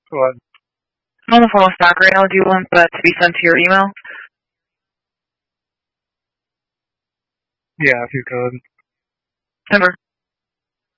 What? I'm on the phone with stock right now. Do you want that to be sent to your email? Yeah, if you could. Number.